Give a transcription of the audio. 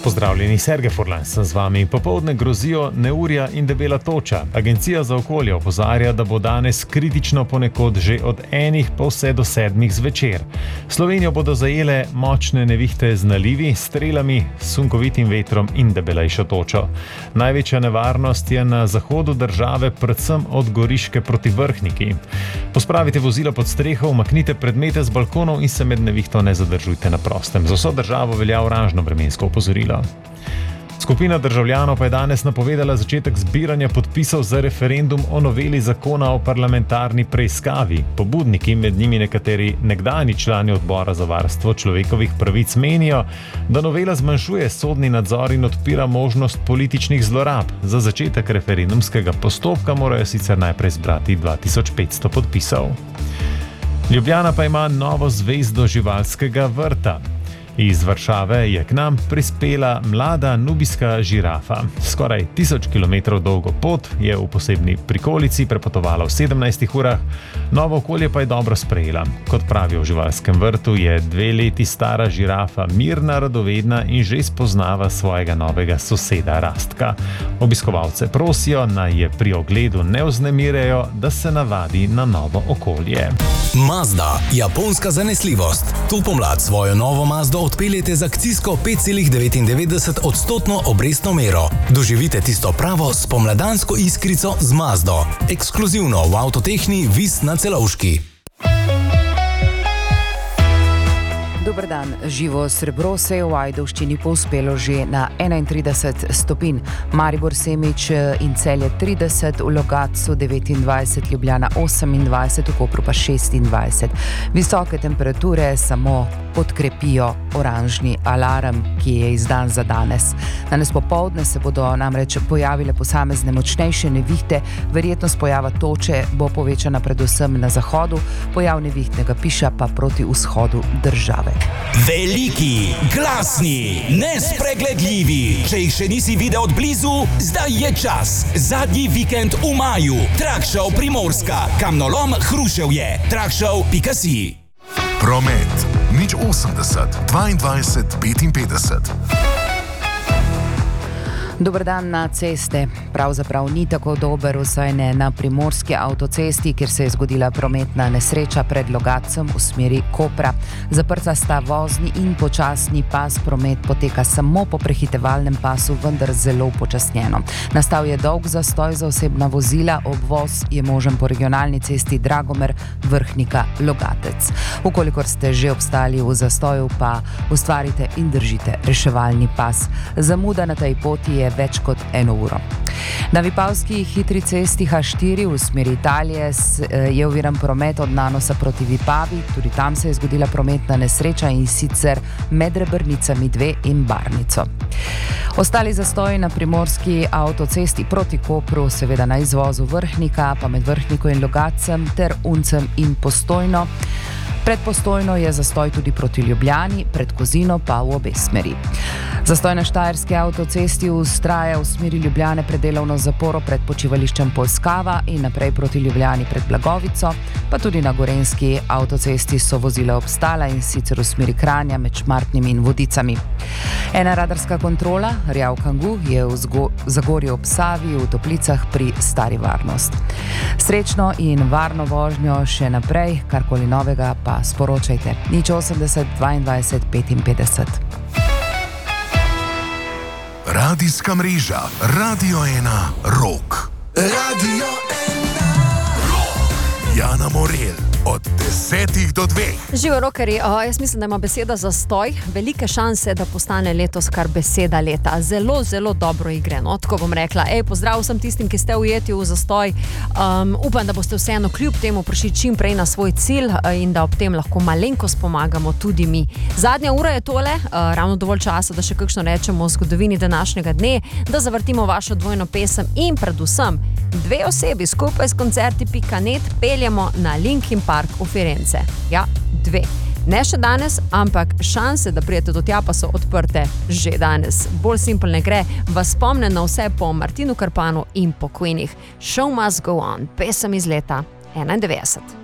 Pozdravljeni, Sergej Furlan sem z vami. Popoldne grozijo neurja in debela toča. Agencija za okolje opozarja, da bo danes kritično ponekod že od 1 pa vse do 7 zvečer. Slovenijo bodo zajele močne nevihte z nalivi, strelami, sunkovitim vetrom in debelejšo točo. Največja nevarnost je na zahodu države, predvsem od Goriške proti Vrhniki. Pospravite vozilo pod streho, umaknite predmete z balkonov in se med nevihto ne zadržujte na prostem. Za vso državo velja oranžno vremensko opozorilo. Skupina državljanov pa je danes napovedala začetek zbiranja podpisov za referendum o noveli zakona o parlamentarni preiskavi. Pobudniki, med njimi nekateri nekdanji člani odbora za varstvo človekovih pravic, menijo, da novela zmanjšuje sodni nadzor in odpira možnost političnih zlorab. Za začetek referendumskega postopka morajo sicer najprej zbrati 2500 podpisov. Ljubljana pa ima novo zvezdo živalskega vrta. Iz Varšave je k nam prispela mlada nubijska žirafa. Skoraj 1000 km dolgo pot je v posebni prikolici prepotovala v 17 urah, novo okolje pa je dobro sprejela. Kot pravijo v živalskem vrtu, je 2 leti stara žirafa mirna, radovedna in že spoznava svojega novega soseda Rastka. Obiskovalce prosijo, naj je pri ogledu ne vznemirajo, da se navadi na novo okolje. Mazda, japonska zanesljivost. Tu pomlad svojo novo Mazdo odpeljete z akcijsko 5,99% obrestno mero. Doživite tisto pravo spomladansko iskrico z Mazdo. Ekskluzivno v Avtotehni Vis na Celovški. Dober dan. Živo srebro se je v Ajdovščini povzpelo že na 31 stopinj. Maribor, Semič in Celje 30, v Logatcu 29, Ljubljana 28, v Kopru pa 26. Visoke temperature samo podkrepijo oranžni alarm, ki je izdan za danes. Danes popoldne se bodo namreč pojavile posamezne močnejše nevihte, verjetnost pojava toče bo povečana predvsem na zahodu, pojav nevihtnega piša pa proti vzhodu države. Veliki, glasni, nespregledljivi. Če jih še nisi videl od blizu, zdaj je čas. Zadnji vikend v maju. Trakshow Primorska, kamnolom Hruševje. Trakshow.si. Promet 080 22 55. Dober dan. Na ceste pravzaprav ni tako dober, vsaj ne na primorski avtocesti, kjer se je zgodila prometna nesreča pred Logatcem v smeri Kopra. Zaprta sta vozni in počasni pas, promet poteka samo po prehitevalnem pasu, vendar zelo upočasnjeno. Nastal je dolg zastoj za osebna vozila, obvoz je možen po regionalni cesti Dragomer, Vrhnika, Logatec. Ukolikor ste že obstali v zastoju, pa ustvarite in držite reševalni pas. Zamuda na tej poti je več kot 1 uro. Na Vipavski hitri cesti H4 v smeri Italije je oviran promet od Nanosa proti Vipavi, tudi tam se je zgodila prometna nesreča in sicer med Rebrnicami 2 in Barnico. Ostali zastoji na primorski avtocesti proti Kopru, seveda na izvozu Vrhnika, pa med Vrhniko in Logatcem ter Uncem in Postojno. Pred Postojno je zastoj tudi proti Ljubljani, pred Kozino pa v obe smeri. Zastoj na štajerski avtocesti vztraja v smeri Ljubljane pred delovno zaporo pred počivališčem Polskava in naprej proti Ljubljani pred Blagovico, pa tudi na gorenjski avtocesti so vozila obstala in sicer v smeri Kranja med Šmartnimi in Vodicami. Ena radarska kontrola, Rjav Kangu, je v Zagorju ob Savi v Toplicah pri Stari Varnost. Srečno in varno vožnjo še naprej, karkoli novega pa sporočajte. 080 22 55. Radijska mreža Radio 1 Rok. Radio 1 Rok. Jana Morel od 10 do 2. Živo rokerji, jaz mislim, da ima beseda zastoj velike šanse, da postane letos kar beseda leta. Zelo, zelo dobro igre, no, tako bom rekla. Pozdrav vsem tistim, ki ste ujeti v zastoj. Upam, da boste vseeno kljub temu prišli čim prej na svoj cilj in da ob tem lahko malenkost pomagamo tudi mi. Zadnja ura je tole, ravno dovolj časa, da še kakšno rečemo o zgodovini današnjega dne, da zavrtimo vašo dvojno pesem in predvsem 2 osebi skupaj s koncerti.net peljemo na Linkin Park v Firence. Ja, 2. Ne še danes, ampak šanse, da prijete do tja, pa so odprte že danes. Bolj simpel ne gre. Vas spomnim na vse po Martinu Karpanu in po Queenih. Show must go on, pesem iz leta 91.